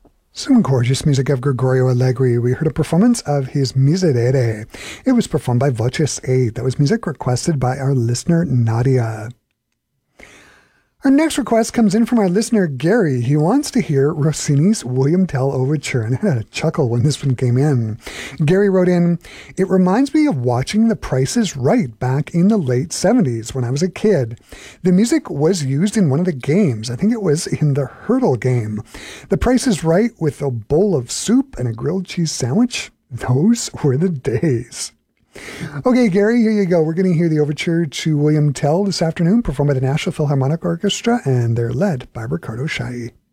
Some gorgeous music of Gregorio Allegri. We heard a performance of his Miserere. It was performed by Voces 8. That was music requested by our listener, Nadia. Our next request comes in from our listener, Gary. He wants to hear Rossini's William Tell Overture, and I had a chuckle when this one came in. Gary wrote in, "It reminds me of watching The Price is Right back in the late 70s when I was a kid. The music was used in one of the games. I think it was in the Hurdle game. The Price is Right with a bowl of soup and a grilled cheese sandwich. Those were the days." Okay, Gary, here you go. We're going to hear the overture to William Tell this afternoon, performed by the Nashville Philharmonic Orchestra, and they're led by Riccardo Chailly.